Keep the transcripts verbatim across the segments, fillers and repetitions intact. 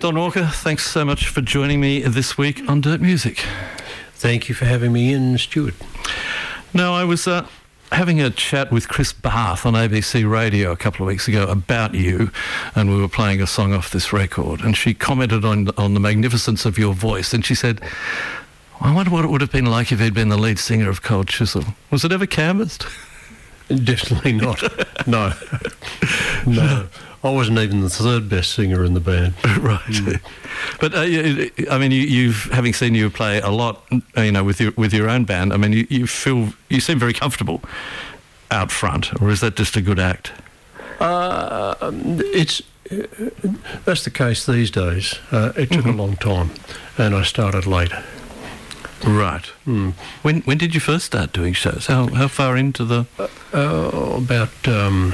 Don Walker, thanks so much for joining me this week on Dirt Music. Thank you for having me in, Stuart. Now, I was uh, having a chat with Chris Barth on A B C Radio a couple of weeks ago about you, and we were playing a song off this record, and she commented on on the magnificence of your voice, and she said, I wonder what it would have been like if he'd been the lead singer of Cold Chisel. Was it ever canvassed? Definitely not. No. No. I wasn't even the third best singer in the band. Right. Mm. But, uh, you, I mean, you, you've, having seen you play a lot, you know, with your, with your own band, I mean, you, you feel, you seem very comfortable out front, or is that just a good act? Uh, it's, uh, that's the case these days. Uh, it took mm-hmm. a long time, and I started late. Right. Mm. When when did you first start doing shows? How how far into the? Uh, uh, about um,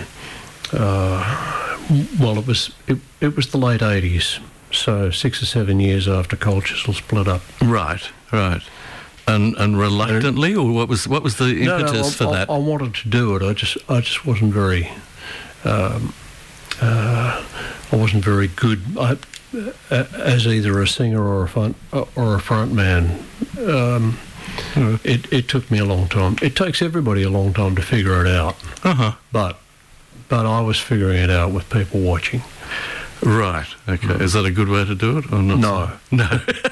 uh, well, it was it, it was the late eighties, so six or seven years after Cold Chisel split up. Right, right. And and reluctantly, or what was what was the impetus no, no, I, for I, that? I wanted to do it. I just I just wasn't very. Um, uh, I wasn't very good. I, Uh, as either a singer or a front or a front man, um, mm. it, it took me a long time. It takes everybody a long time to figure it out. Uh-huh. But but I was figuring it out with people watching. Right. Okay. Mm. Is that a good way to do it or not? No. No.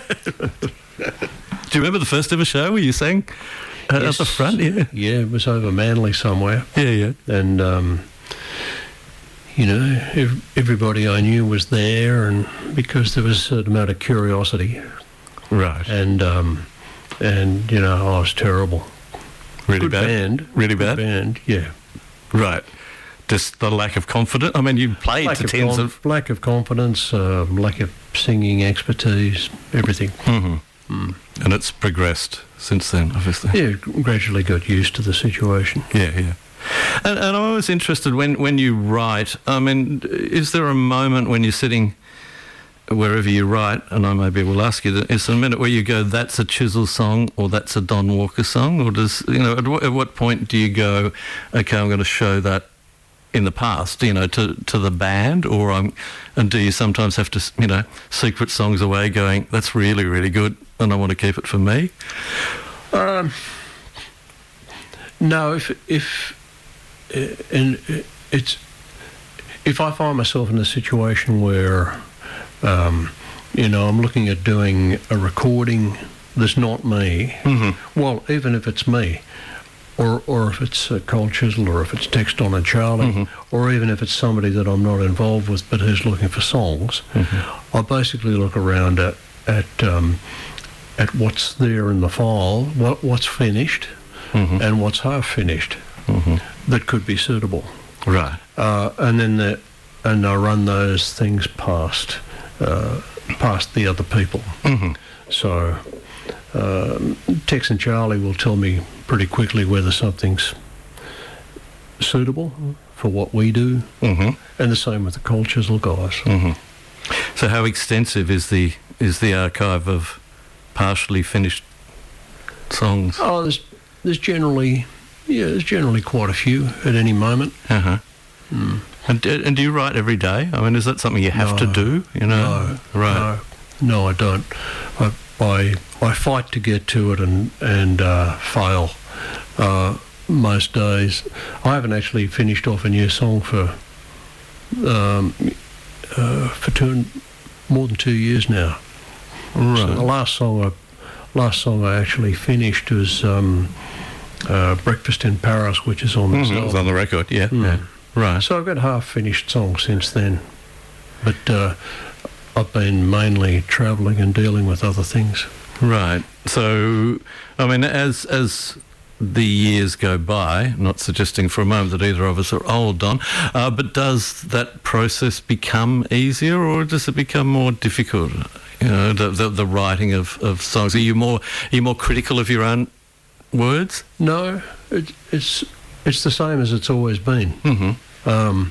Do you remember the first ever show where you sang uh, yes. at the front? Yeah. Yeah, it was over Manly somewhere. Yeah, yeah. And. Um, You know, everybody I knew was there, and because there was a certain amount of curiosity, right? And um, and you know, I was terrible. Really Good bad. Band, really Good bad. Band, yeah. Right. Just the lack of confidence. I mean, you played lack to of tens con- of lack of confidence, uh, lack of singing expertise, everything. Mm-hmm. Mm. And it's progressed since then, obviously. Yeah, gradually got used to the situation. Yeah, yeah. And, and I'm always interested when, when you write, I mean, is there a moment when you're sitting wherever you write, and I maybe will ask you, is there a minute where you go, that's a Chisel song or that's a Don Walker song? Or does, you know, at, w- at what point do you go, okay, I'm going to show that in the past, you know, to, to the band? Or I'm, and do you sometimes have to, you know, secret songs away going, that's really, really good and I want to keep it for me? Um, no, if... if and it's if I find myself in a situation where um, you know I'm looking at doing a recording that's not me, mm-hmm. well, even if it's me, or or if it's uh, Cold Chisel, or if it's Tex, Don and Charlie, mm-hmm. or even if it's somebody that I'm not involved with but who's looking for songs, mm-hmm. I basically look around at at um, at what's there in the file, what what's finished, mm-hmm. and what's half finished. Mm-hmm. That could be suitable, right? Uh, and then the, and I run those things past uh, past the other people. Mm-hmm. So uh, Tex and Charlie will tell me pretty quickly whether something's suitable for what we do, mm-hmm. and the same with the Cold Chisel guys. Mm-hmm. So how extensive is the is the archive of partially finished songs? Oh, there's there's generally. Yeah, there's generally quite a few at any moment. Uh-huh. Mm. And, and do you write every day? I mean, is that something you have no, to do? You know, no, right? No, no, I don't. I, I I fight to get to it and and uh, fail uh, most days. I haven't actually finished off a new song for um, uh, for two, more than two years now. Right. So the last song I last song I actually finished was. Um, Uh, Breakfast in Paris, which is on the mm-hmm. It's on the record, yeah. Mm. yeah. Right. So I've got half-finished songs since then, but uh, I've been mainly travelling and dealing with other things. Right. So, I mean, as as the years go by, not suggesting for a moment that either of us are old, Don, uh, but does that process become easier, or does it become more difficult? You know, the the, the writing of, of songs. Are you more are you more critical of your own words? No, it, it's it's the same as it's always been. Mm-hmm. Um,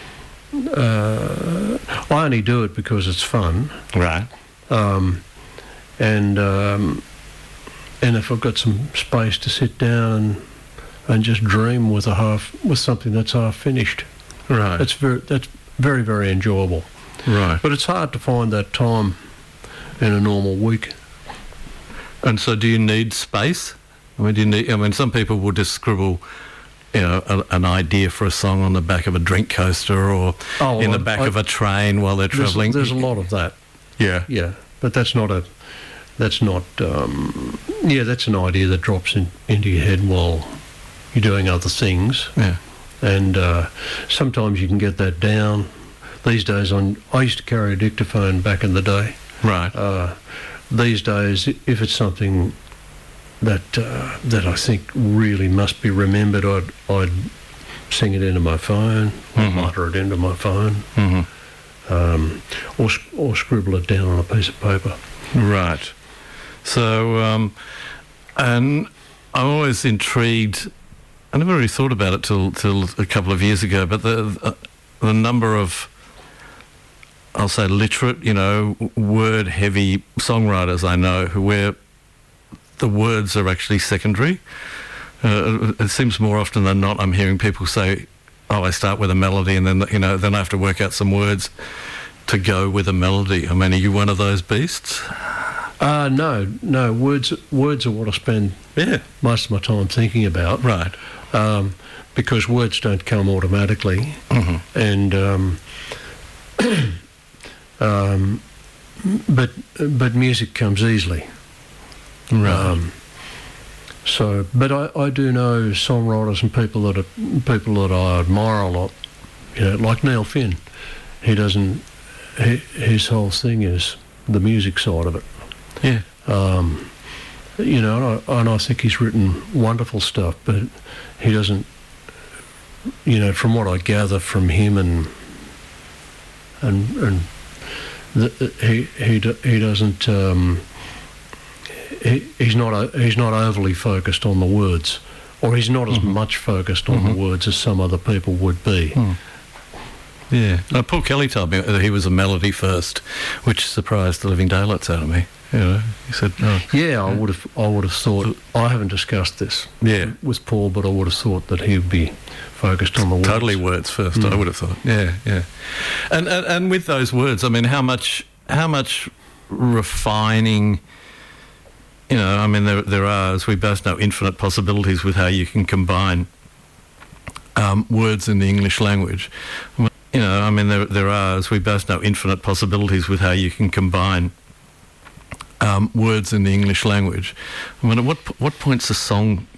uh, I only do it because it's fun, right? Um, and um, and if I've got some space to sit down and and just dream with a half with something that's half finished, right? That's very that's very very enjoyable. Right. But it's hard to find that time in a normal week. And so do you need space? I mean, do you need, I mean, some people will just scribble, you know, a, an idea for a song on the back of a drink coaster or Oh, in the I- back I- of a train while they're There's, travelling. there's a lot of that. Yeah. Yeah, but that's not a, that's not, um, yeah, that's an idea that drops in, into your head while you're doing other things. Yeah. And uh, sometimes you can get that down. These days, on I used to carry a dictaphone back in the day. Right. Uh, these days, if it's something that uh, that I think really must be remembered, I'd, I'd sing it into my phone, or Mhm. mutter it into my phone, hmm um, or, s- or scribble it down on a piece of paper. Right. So, um, and I'm always intrigued. I never really thought about it till till a couple of years ago, but the uh, the number of, I'll say, literate, you know, word-heavy songwriters I know who where the words are actually secondary. Uh, it seems more often than not I'm hearing people say, "Oh, I start with a melody, and then you know, then I have to work out some words to go with a melody." I mean, are you one of those beasts? Uh, no, no, words words are what I spend Yeah. most of my time thinking about, Right. um, because words don't come automatically, hmm and um, um, but but music comes easily. Right. Um, so, but I, I do know songwriters and people that are people that I admire a lot. You know, like Neil Finn. He doesn't. He, his whole thing is the music side of it. yeah. Um, you know, and I, and I think he's written wonderful stuff, but he doesn't. You know, from what I gather from him and and and the, he he do- he doesn't. Um, he, he's not o- he's not overly focused on the words, or he's not as Mhm. much focused on the Mhm. words as some other people would be. Hmm. Yeah. No, Paul Kelly told me that he was a melody first, which surprised the living daylights out of me. You know, he said, "Oh, Yeah, I would have I would have thought. I haven't discussed this yeah, with Paul, but I would have thought that he would be focused on the words. totally words first." I Mm. would have thought. Yeah, yeah. And, and and with those words, I mean, how much how much refining. You know, I mean, there there are, as we both know, infinite possibilities with how you can combine um, words in the English language. You know, I mean, there there are, as we both know, infinite possibilities with how you can combine um, words in the English language. I mean, at what what point's a song